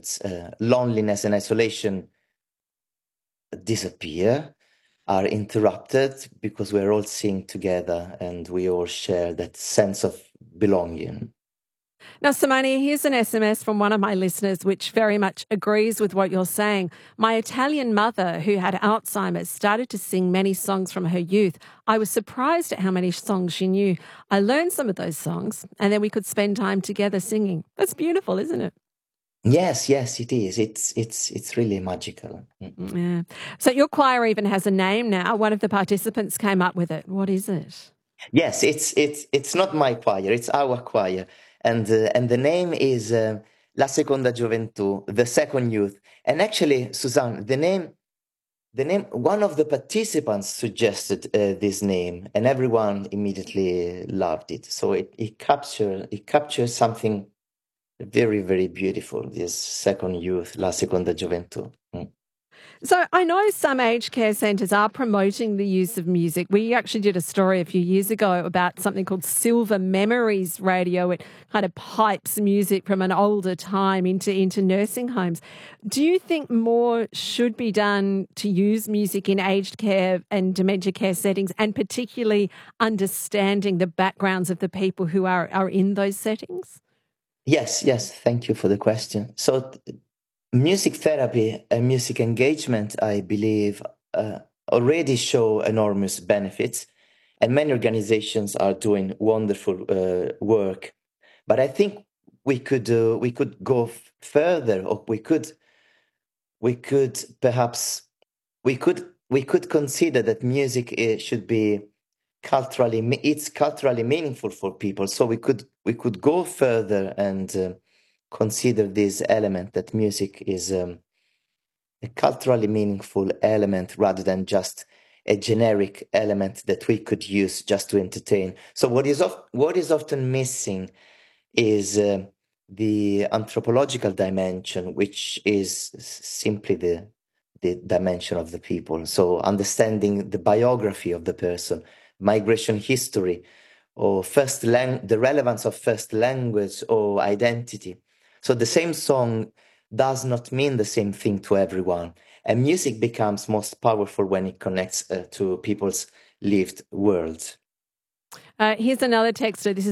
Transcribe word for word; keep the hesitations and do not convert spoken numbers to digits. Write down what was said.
uh, loneliness and isolation disappear, are interrupted, because we're all singing together and we all share that sense of belonging. Now, Simone, here's an S M S from one of my listeners which very much agrees with what you're saying. My Italian mother, who had Alzheimer's, started to sing many songs from her youth. I was surprised at how many songs she knew. I learned some of those songs, and then we could spend time together singing. That's beautiful, isn't it? Yes, yes, it is. It's it's it's really magical. Mm. Yeah. So your choir even has a name now. One of the participants came up with it. What is it? Yes, it's it's it's not my choir. It's our choir, and uh, and the name is uh, La Seconda Gioventù, the second youth. And actually, Suzanne, the name, the name. One of the participants suggested uh, this name, and everyone immediately loved it. So it it captures it captures something very, very beautiful. This second youth, La Seconda Gioventù. Mm. So I know some aged care centres are promoting the use of music. We actually did a story a few years ago about something called Silver Memories Radio. It kind of pipes music from an older time into, into nursing homes. Do you think more should be done to use music in aged care and dementia care settings, and particularly understanding the backgrounds of the people who are, are in those settings? Yes, yes. Thank you for the question. So music therapy and music engagement, I believe, uh, already show enormous benefits, and many organizations are doing wonderful uh, work. But I think we could uh, we could go f- further, or we could we could perhaps we could we could consider that music uh, should be culturally me- it's culturally meaningful for people. So we could we could go further and uh, consider this element, that music is um, a culturally meaningful element rather than just a generic element that we could use just to entertain. So what is of, what is often missing is uh, the anthropological dimension, which is simply the the dimension of the people. So understanding the biography of the person, migration history, or first lang- the relevance of first language or identity. So the same song does not mean the same thing to everyone. And music becomes most powerful when it connects uh, to people's lived worlds. Uh, here's another texter. This is